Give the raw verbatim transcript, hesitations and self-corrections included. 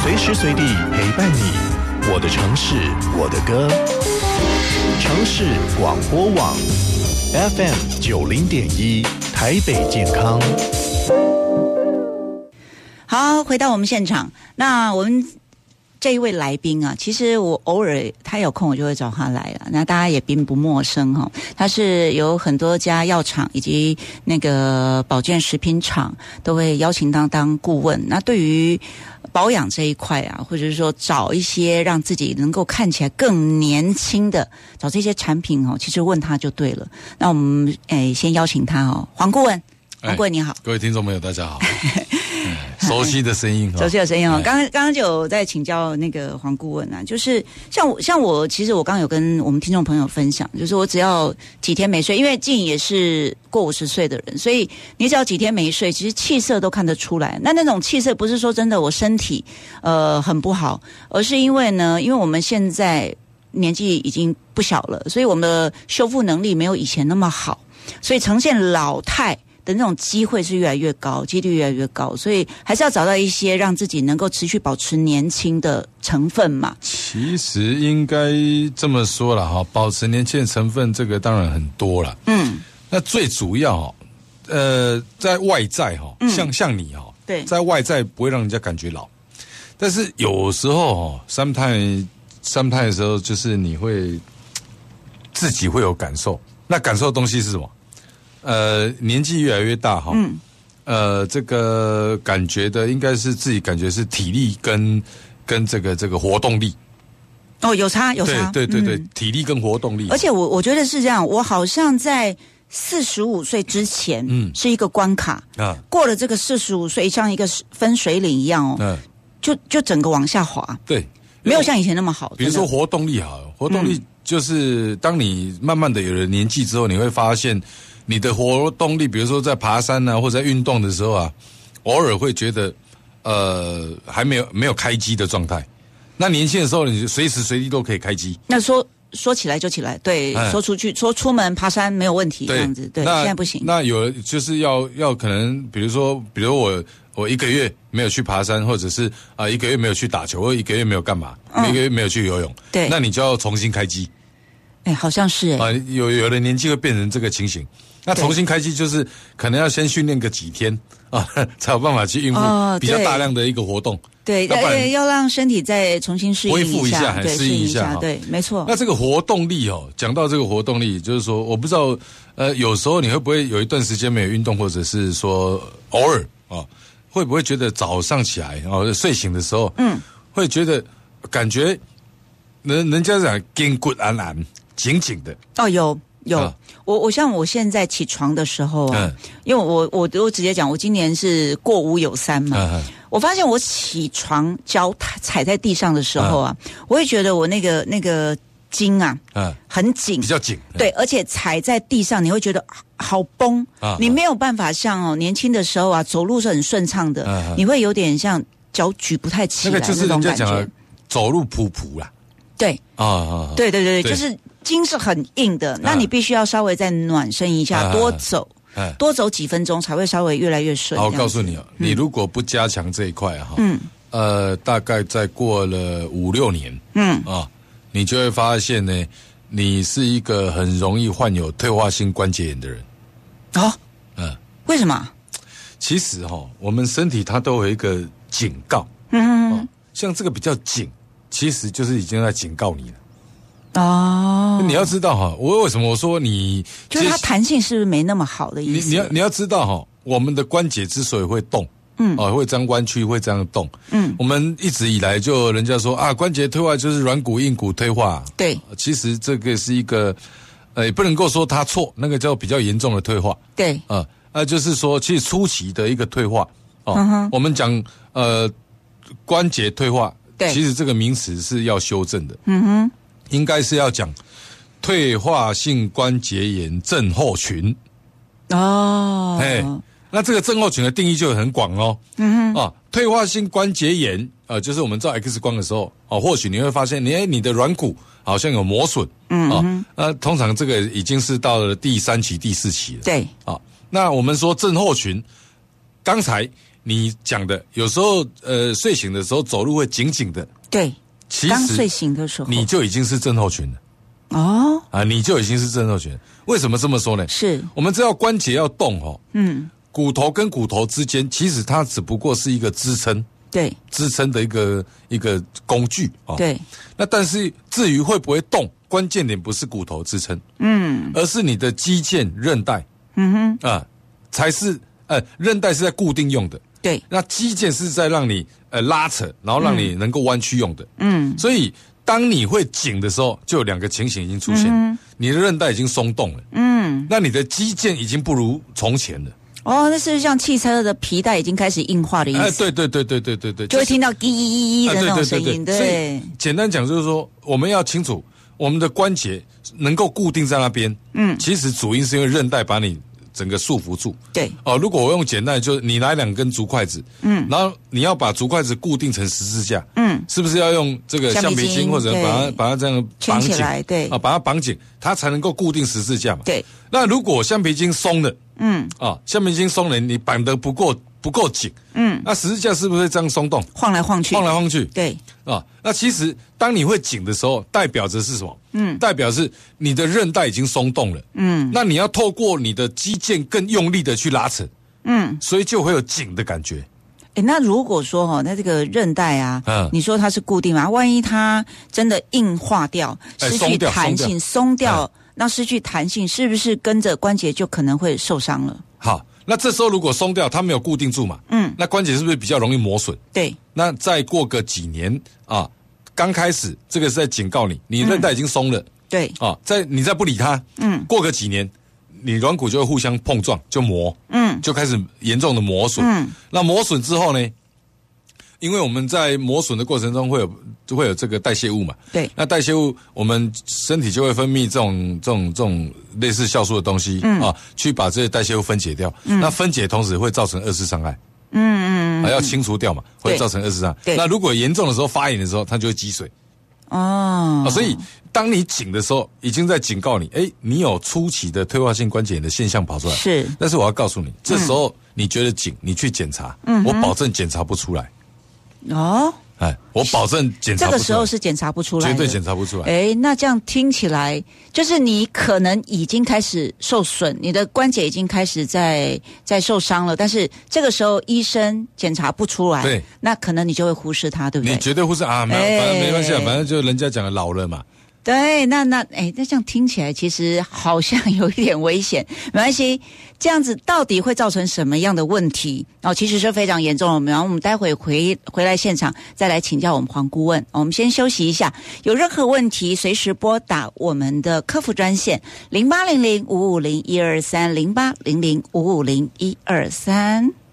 随时随地陪伴你。我的城市，我的歌。城市广播网 F M 九零点一，台北健康。 好，回到我们现场，那我们这一位来宾啊，其实我偶尔他有空我就会找他来了，那大家也并不陌生哈、哦。他是有很多家药厂以及那个保健食品厂都会邀请他当顾问。那对于保养这一块啊，或者是说找一些让自己能够看起来更年轻的，找这些产品哦，其实问他就对了。那我们诶先邀请他哦，黄顾问，黄顾问你好， 各位听众朋友大家好。熟悉的声音， 熟悉的声音哦。刚刚刚刚就有在请教那个黄顾问啊，就是像我像我，其实我刚刚有跟我们听众朋友分享，就是我只要几天没睡，因为静也是过五十岁的人，所以你只要几天没睡，其实气色都看得出来。那那种气色不是说真的我身体呃很不好，而是因为呢，因为我们现在年纪已经不小了，所以我们的修复能力没有以前那么好，所以呈现老态的那种机会是越来越高，几率越来越高，所以还是要找到一些让自己能够持续保持年轻的成分嘛。 其实应该这么说了哈，保持年轻的成分这个当然很多了。嗯，那最主要哈，呃，在外在哈，嗯、像像你哈， 对， 在外在不会让人家感觉老，但是有时候哈 ，sometimes sometimes 的时候就是你会自己会有感受，那感受的东西是什么？呃，年纪越来越大哈，嗯，呃，这个感觉的应该是自己感觉是体力跟跟这个这个活动力。 哦，有差有差， 对对对对、嗯，体力跟活动力。 而且我我觉得是这样，我好像在四十五岁之前，嗯，是一个关卡啊，过了这个四十五岁，像一个分水岭一样哦，嗯，就就整个往下滑， 对， 没有像以前那么好。 比如说活动力好了，活动力就是当你慢慢的有了年纪之后，你会发现。你的活动力，比如说在爬山啊，或者在运动的时候啊，偶尔会觉得，呃，还没有没有开机的状态。那年轻的时候，你随时随地都可以开机。 那说说起来就起来，对，哎、说出去说出门爬山没有问题，这样子，对，现在不行。 那有就是要要可能，比如说，比如我我一个月没有去爬山，或者是啊、呃、一个月没有去打球，或一个月没有干嘛，嗯、一个月没有去游泳， 对， 那你就要重新开机。 哎，好像是哎、 啊，有有的年纪会变成这个情形。那重新开机就是可能要先训练个几天啊，才有办法去应付比较大量的一个活动。 对，要要让身体再重新适应一下， 恢复一下， 对， 适应一下。 对，没错。 那这个活动力哦，讲到这个活动力，就是说，我不知道，呃，有时候你会不会有一段时间没有运动，或者是说偶尔啊，会不会觉得早上起来哦，睡醒的时候，嗯，会觉得感觉人人家讲筋骨安安紧紧的哦，有。有、啊、我我像我现在起床的时候啊，嗯、因为我我我直接讲，我今年是过五有三嘛，嗯、我发现我起床脚踩在地上的时候啊，嗯、我会觉得我那个那个筋啊，嗯、很紧， 比较紧， 对，而且踩在地上你会觉得好崩，啊、你没有办法像哦年轻的时候啊走路是很顺畅的，嗯、你会有点像脚举不太起来那种感觉，那个就是人家讲的走路噗噗啦， 对啊啊， 对对对对，就是。筋是很硬的，那你必须要稍微再暖身一下，啊、多走，啊、多走几分钟才会稍微越来越顺。 好，我告诉你哦，嗯、你如果不加强这一块哈，嗯，呃，大概再过了五六年，嗯啊，你就会发现呢，你是一个很容易患有退化性关节炎的人。 哦，嗯，为什么？ 其实哈、哦，我们身体它都有一个警告，嗯、哦，像这个比较紧，其实就是已经在警告你了。 哦， 你要知道哈，我为什么我说你就是它弹性是不是没那么好的意思？ 你你要你要知道哈，我们的关节之所以会动，嗯，哦，会这样弯曲，会这样动，嗯，我们一直以来就人家说啊，关节退化就是软骨硬骨退化， 对， 其实这个是一个，呃，也不能够说它错，那个叫比较严重的退化， 对， 啊，呃，就是说其实初期的一个退化，哦，嗯、我们讲呃关节退化，对，其实这个名词是要修正的，嗯哼。应该是要讲退化性关节炎症候群哦，哎，那这个症候群的定义就很广哦，嗯哼，啊，退化性关节炎，呃，就是我们照 X 光的时候，哦、啊，或许你会发现，你哎，你的软骨好像有磨损，嗯啊，那通常这个已经是到了第三期、第四期了， 对， 啊，那我们说症候群，刚才你讲的，有时候呃睡醒的时候走路会紧紧的， 对， 其实刚睡醒的时候你就已经是症候群了。 哦， 啊，你就已经是症候群。为什么这么说呢？ 是我们知道关节要动哦， 嗯， 骨头跟骨头之间，其实它只不过是一个支撑， 对， 支撑的一个一个工具哦。 对， 那但是至于会不会动，关键点不是骨头支撑， 嗯， 而是你的肌腱、韧带， 嗯哼， 啊，才是呃，韧带是在固定用的， 对， 那肌腱是在让你呃拉扯，然后让你能够弯曲用的，嗯，所以当你会紧的时候，就有两个情形已经出现，嗯、你的韧带已经松动了，嗯，那你的肌腱已经不如从前了。 哦，那是像汽车的皮带已经开始硬化的意思。 哎，对对对对对对对， 就会听到滴滴滴的那种声音。对， 所以简单讲就是说，我们要清楚我们的关节能够固定在那边，嗯，其实主因是因为韧带把你整个束缚住。 对， 哦，如果我用简单的，就是你拿两根竹筷子，嗯，然后你要把竹筷子固定成十字架，嗯，是不是要用这个橡皮筋或者把它把它这样绑紧， 对， 啊，把它绑紧，它才能够固定十字架嘛。 对， 那如果橡皮筋松了，嗯，啊，橡皮筋松了，你绑得不够不够紧，嗯，那十字架是不是会这样松动， 晃来晃去， 晃来晃去？ 对， 啊，那其实当你会紧的时候，代表着是什么？嗯，代表是你的韧带已经松动了，嗯，那你要透过你的肌腱更用力的去拉扯，嗯，所以就会有紧的感觉。 哎，那如果说哈，那这个韧带啊，嗯，你说它是固定嘛？万一它真的硬化掉，失去弹性，松掉，那失去弹性，是不是跟着关节就可能会受伤了？ 好，那这时候如果松掉，它没有固定住嘛，嗯，那关节是不是比较容易磨损？ 对。 那再过个几年啊，刚开始这个是在警告你，你韧带已经松了，嗯、 对， 啊，在你再不理它，嗯，过个几年，你软骨就会互相碰撞，就磨，嗯，就开始严重的磨损，嗯，那磨损之后呢？因为我们在磨损的过程中会有就会有这个代谢物嘛， 对， 那代谢物我们身体就会分泌这种这种这种类似酵素的东西、嗯、啊，去把这些代谢物分解掉。嗯、那分解同时会造成二次伤害，嗯嗯啊，要清除掉嘛，会造成二次伤害。对，那如果严重的时候发炎的时候，它就会积水。哦、啊，所以当你紧的时候，已经在警告你，哎，你有初期的退化性关节炎的现象跑出来。 是， 但是我要告诉你，这时候你觉得紧，你去检查，嗯，我保证检查不出来。哦，哎，我保证检查不出来， 这个时候是检查不出来的， 绝对检查不出来。 哎，那这样听起来，就是你可能已经开始受损，你的关节已经开始在在受伤了，但是这个时候医生检查不出来， 对， 那可能你就会忽视它，对不对？ 你绝对忽视啊，没有，反正没关系啊，反正就人家讲的老了嘛。 对，那那哎，那这样听起来其实好像有一点危险。没关系，这样子到底会造成什么样的问题？哦，其实是非常严重的。然后我们待会回回来现场再来请教我们黄顾问。我们先休息一下，有任何问题随时拨打我们的客服专线零八零零五五零一二三零八零零五五零一二三。